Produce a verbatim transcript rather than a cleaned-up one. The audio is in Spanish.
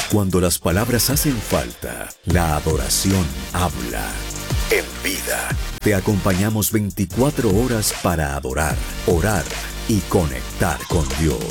Cuando las palabras hacen falta, la adoración habla. En Vida, te acompañamos veinticuatro horas para adorar, orar y conectar con Dios.